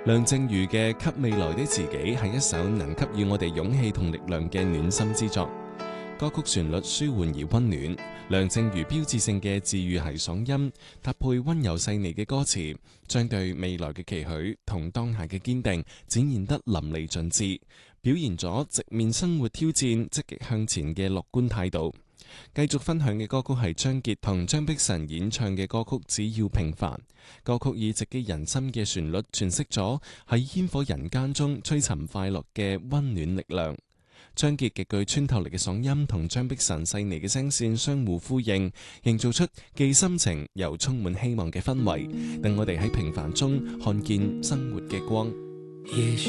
梁靜茹嘅《給未來的自己》係一首能給予我哋勇氣同力量嘅暖心之作。歌曲旋律舒緩而溫暖，梁靜茹標誌性嘅治愈系嗓音，搭配溫柔細膩嘅歌詞，將對未來嘅期許同當下嘅堅定展現得淋漓盡致，表現咗直面生活挑戰、積極向前嘅樂觀態度。繼續分享嘅歌曲係張傑同張碧晨演唱嘅歌曲《只要平凡》。歌曲以直擊人心嘅旋律詮釋咗喺煙火人間中追尋快樂嘅溫暖力量。張傑極具穿透力嘅嗓音同張碧晨細膩嘅聲線相互呼應，營造出既深情又充滿希望嘅氛圍，等我哋喺平凡中看見生活嘅光。